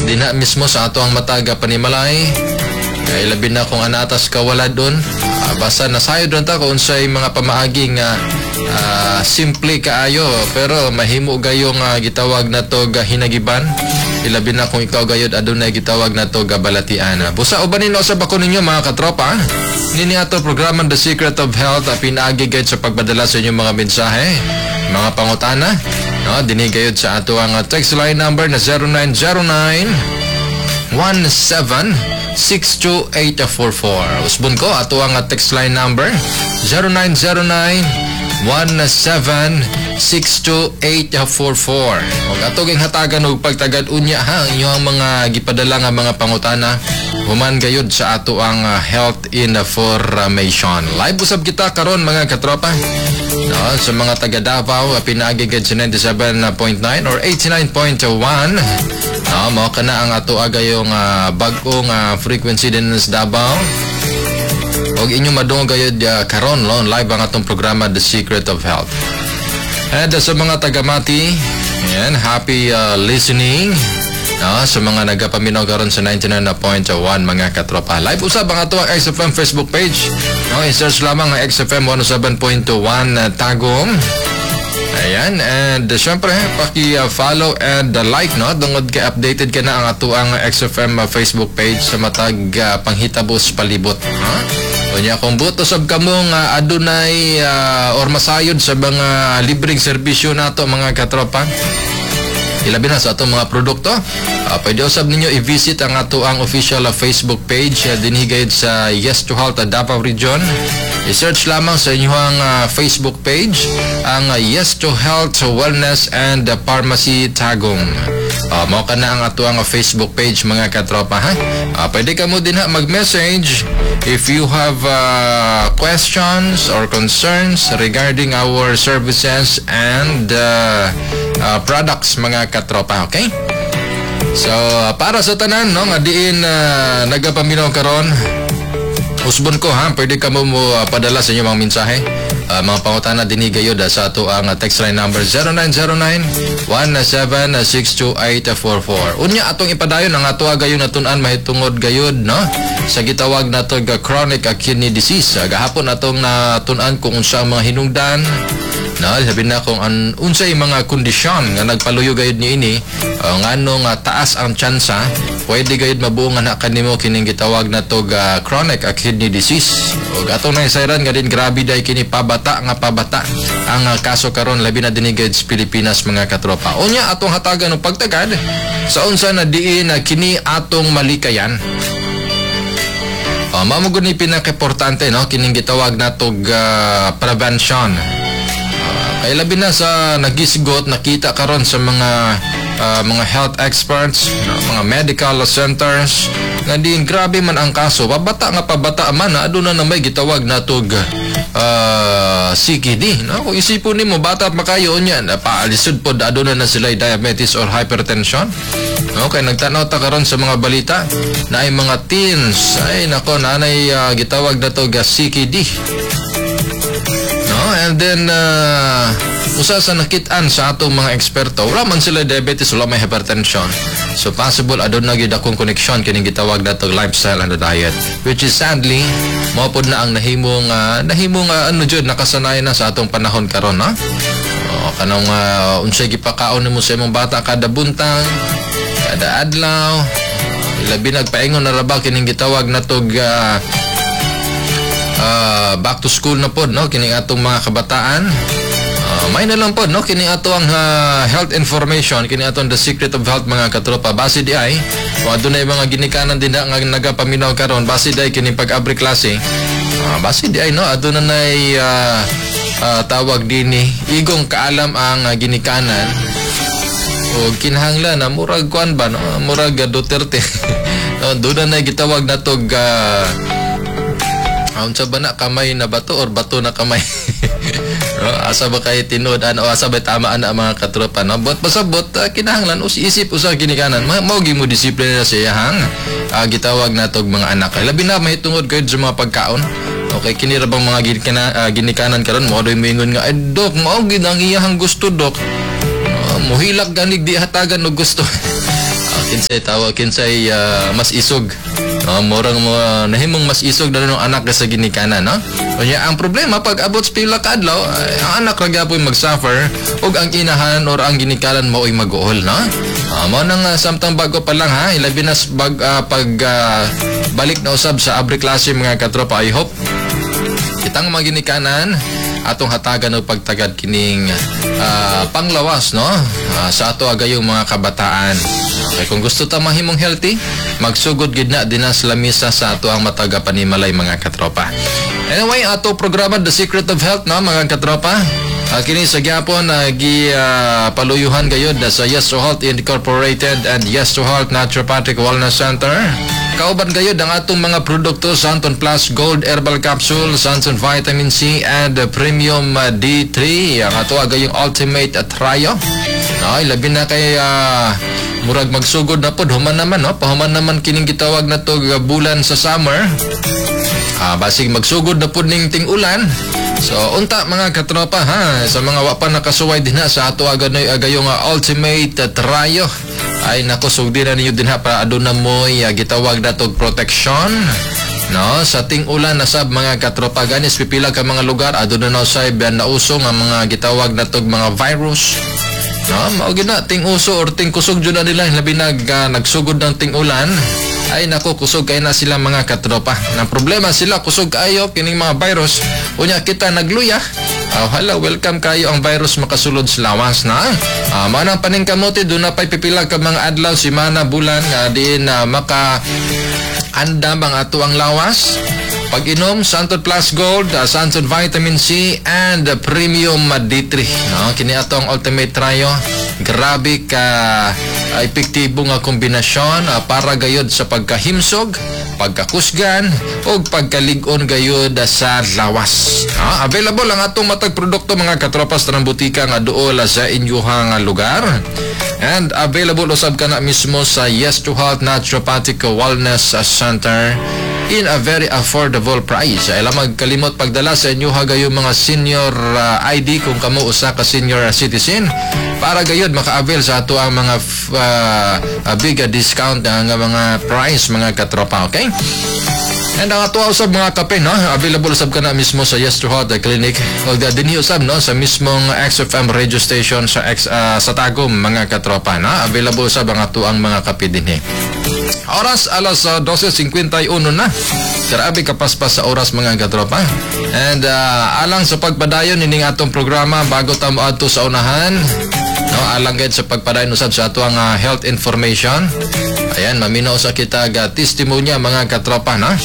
Dina mismo sa ato ang mataga panimalay. Kaya labi na kung anatas ka wala doon. Basta nasayod doon ta kung unsay mga pamaaging simple kaayo pero mahimo gayong gitawag na to hinagiban. Ilabi na kung ikaw gayod adunay gitawag na to balatian. Busa ubanin na usab ako ninyo mga katropa. Nini ato programa The Secret of Health pinaagi gayud sa pagbadala sa inyong mga mensahe, mga pangutana. No, dinig gayud sa ato ang text line number na 0909-1762-844. Usbon ko ato ang text line number 0909-1762-844. Huwag atoging hatagan o pagtagad unya ha inyong mga gipadala nga mga pangutana human gayud sa ato ang health information. Live usab kita karon mga katropa. No, sa mga taga Davao pinagigid sa 97.9 or 89.1. No, mo kana ang ato agayong bag-ong frequency din sa Davao. Og inyo madungog gayud karon live ang atong programa The Secret of Health. And sa mga taga-Mati, yan, happy listening. No, sa mga nagapaminaw karon sa 99.1 mga katropa. Live usab ang ato ang XFM Facebook page. No, i-search lamang ang XFM 107.1 Tagum. Ayan, and syempre paki-follow and like, no, dungod ka updated ka na ang ato ang XFM Facebook page sa matag panghitabos palibot. Unya kung buto sab kamong adunay or masayod sa mga libreng serbisyo nato mga katropa. Ilabi na sa atong mga produkto. Pwede usab ninyo i-visit ang ato ang official Facebook page dinhigayod sa Yes to Health Davao Region. I-search lamang sa inyong Facebook page ang Yes to Health Wellness and Pharmacy Tagum. Mao ka na ang ato ang Facebook page mga katropa ha. Pwede ka mo din mag-message if you have questions or concerns regarding our services and products mga katropa, okay? So para sa tanan no nga diin nagapaminaw karon, usbon ko ha, pwede ka mo padala sa inyong mga mensahe, mga pangutana dinhi gayud sa ato ang text line number 0909-1762-844. Unya atong ipadayon ang ato gayon natun-an mahitungod gayud no sa gitawag nato chronic kidney disease. Gahapon atong natun-an kung unsa ang mga hinungdan. No, sabi na kung unsay mga kondisyon nga nagpaluyo gayud niini nganong taas ang tsansa pwede gayud mabuo nga kanimo kining gitawag na to chronic kidney disease. Ug atong naisayran nga din grabe day kini pabata ang kaso karon labi na dinhi gayud sa Pilipinas mga katropa. Unya atong hatagan og pagtagad sa unsa na diin kini atong malikayan. Mamugod ni pinaka-importante no kining gitawag natog prevention. Kay labi na sa nagisgot nakita karon sa mga health experts, mga medical centers nga din grabe man ang kaso. Pabata man aduna na may gitawag natog CKD no. Kung isipon nimo bata pa kayo nya paalisod pod aduna na sila diabetes or hypertension. No, kay nagtanaw ta karon sa mga balita na ay mga teens ay nako nanay gitawag natog CKD. And then usa sa nakit-an sa atong mga eksperto wala man sila diabetes, wala may hypertension, so possible adun na gyud akong connection kining gitawag natong lifestyle and diet, which is sadly mao pod na ang nahimong ano jud nakasanayan na sa atong panahon karon no. Kanang unsay gipakaon nimo sa imong bata kada buntag, kada adlaw, labi nagpaingon na ra ba kining gitawag natog back to school na pod no kining atong mga kabataan. May na lang pod no kining ato ang health information, kining atong The Secret of Health mga katropa. Base di ay kung adunay mga ginikanan din nga nagapaminaw karon, base di ay kining pag-abri klase, base di ay no aduna nay tawag dinhi igong kaalam ang ginikanan o kinahanglan na murag kuan ba no murag Duterte no doon na gitawag natog unsa ba na kamay na bato or bato na kamay. No, asa ba kay tinud ano asa ba tamaan na mga katropa no bot pasabot kinahanglan isip usa ginikanan mao gi mo disiplina sa iyang gitawag natog mga anak. Labi na mahitungod kayo sa mga pagkaon. Okay, kini ra bang mga ginikanan karon mo doy moingon nga ay dok mao gid ang iyang gusto dok. Muhilak ganig di hatagan og gusto. kinsay mas isog. Morang nahimong mas isog na ng anak sa ginikanan, no? Kanya ang problema pag abot sa pila ka adlaw, ang anak ra gyapon mag-suffer ug ang inahan or ang ginikanan mao'y mag-uol, no? Mao nang samtang bago pa lang ha, ilabi na pag balik na usab sa abri klase mga katropa. I hope kitang mga ginikanan atong hatagan og pagtagad kining panglawas, no? Sa ato agayong mga kabataan. Okay, kung gusto ta mahimong healthy, magsugod gid na dinas lamisa sa ato ang mataga panimalay mga katropa. Anyway, ato programa The Secret of Health, no mga katropa. Kini sa gyapon paluyuhan gayud sa Yes to Health Incorporated and Yes to Health Naturopathic Wellness Center. Kauban gayud ang atong mga produkto Santon Plus Gold Herbal Capsule, Santon Vitamin C and Premium D3. Ang ato agayong Ultimate Trio. No, labi na kay murag magsugod na pod human naman, no? Pahuman naman kining gitawag na to bulan sa summer. Basig magsugod na pod ning ting-ulan. So unta mga katropa ha, sa mga wa pa nakasuway dinha sa ato agayong Ultimate Trio. Ay nako, sugdi na ninyo dinha para aduna moy gitawag na tog protection, no, sa ting-ulan na sab mga katropa. Ganis pipila ka mga lugar aduna na usay nausong ang mga gitawag na tog mga virus. No, mao gid na ting uso or ting kusog jud na nila labi nagsugod ng ting-ulan. Ay nako, kusog kay na sila mga katropa. Nang problema sila kusog kayo kining mga virus. Unya kita nagluya. Hala, welcome kayo ang virus makasulod sa lawas na. Manang paningkamote doon na pa'y pipila ka mga adlaw, simana, bulan din maka andam ang ato ang lawas. Pag-inom, Santon Plus Gold, Santon Vitamin C, and Premium D3. No? Kini ato ang Ultimate Trio. Grabe ka epektibo nga kombinasyon para gayod sa pagkahimsog, pagkakusgan, o pagkalig-on gayod sa lawas. Available ang atong matag produkto mga katropas ng butika nga dool sa inyuhang lugar. And available usab ka na mismo sa Yes to Health Naturopathic Wellness Center in a very affordable price. Ay lamang kalimot pagdala sa inyo hagayong mga senior ID kung kamo usa ka senior citizen para gayud maka-avail sa ato ang mga big discount nga mga price mga katropa, okay? And ang ato usab mga kape, no, available usab ka na mismo sa Yes to Health Clinic o dinhi usab, no, sa mismong XFM radio station sa Tagum mga katropa, no? Available usab ang ato ang mga kape dinhi. Oras alas 12:51 na. Grabe kapaspas sa oras mga katropa. And alang sa pagpadayon ining atong programa bago ta moadto sa unahan, no, alang gid sa pagpadayon usab sa ato ang health information. Ayan, maminaw sa kita testimonya mga katropa, no?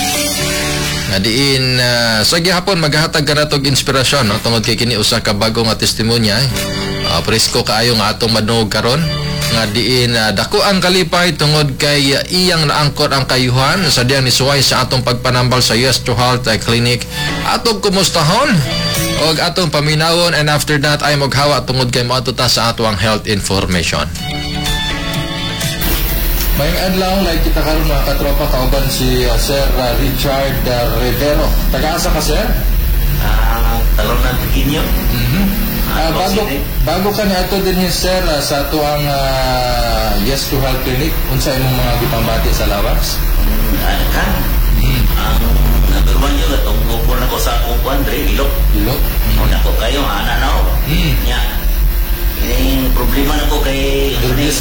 Diin sa gihapon maghatag ka na tog inspirasyon, no, tungod kay kini usa ka bago nga testimonya. Presko kaayo nga atong madungog karon nga diin dako ang kalipay tungod kay iyang naangkot ang kayuhan sa diyang nisuway sa atong pagpanambal sa Yes to Health Clinic. Atong kumustahon og atong paminawon, and after that ay maghawa tungod kay moadto ta sa atong health information. Mayong adlaw like kita karon mga katropa, kauban si Sir Richard Rivero. Taga-asa ka, sir? Talon ng Pequeño. Bago ka na ito din sir sa ato ang Yes to Health Clinic, unsa imong mga gipambati sa lawas? Ang nagurban yun itong kupon ako sa kukuan Dre, ilok. Una ko kayo, ana na ako. Yung problema na ko kay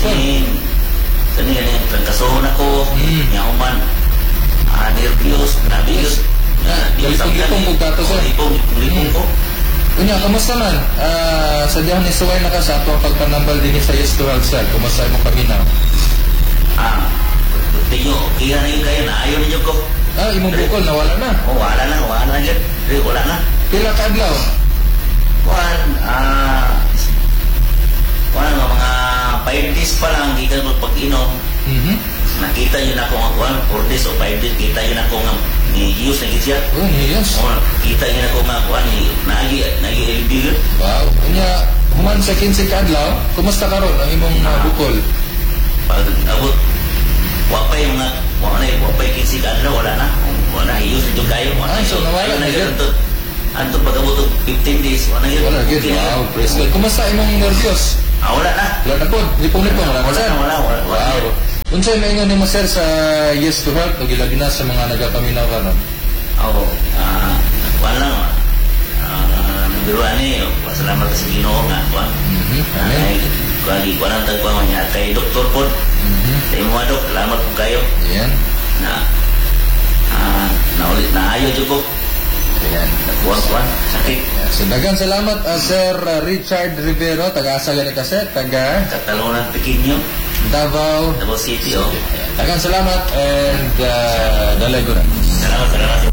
Kani trangkasuhon ako, nyauman, nervyos, nabios. Lipong gato, sir. Lipong ko. Unya, kamusta man? Sa diyang nisuway na ka sa ato pagpanambal din sa Yes to Health, sir. Kamusta imong paminaw? Tingyo, kaya na yun kaya na ayaw ninyo ko. Imong bukol, nawala na? Wala na dyan. Wala na. Pila ka adlaw? Wala nga mga 5 days pa lang gikan magpag-inom. Nakita yun ako nga 4 days o 5 days, kita yun ako nga ni-use na gisya. Ni-use? Kita yun ako nga nagi-LB. Wow. Unya, human sa 15 ka adlaw, kumusta ka ron ang imong bukol? Pag abot, wapay 15 ka adlaw, wala na. Wala, i-use na yung kayo. So nawala na yun? Anto pag abot 15 days, wala yun. Wala, good. Wow, praise God. Kumusta imong nervyos? Wala na. Wala na po. Lipong-lipong. Wala na, sir. Wala. Wow. Unsay maingon nimo sir sa Yes to Health o gilabi na sa mga nagapaminaw karon? Oo. Wala. Nagbiruan ni. Pasalamat sa Ginoo nga. Amen. Kali ko lang tagpang niya kay Dr. Pod. Sa imo Dok, salamat po kayo. Ayan. Naulit na ayo jud ko. Ayan. Kuwan sakit. So daghang salamat Sir Richard Rivero, taga-asa gani ka sir, taga Katalunan Pequeño, Davao Davao City. Daghang salamat and dalay ko na. Salamat.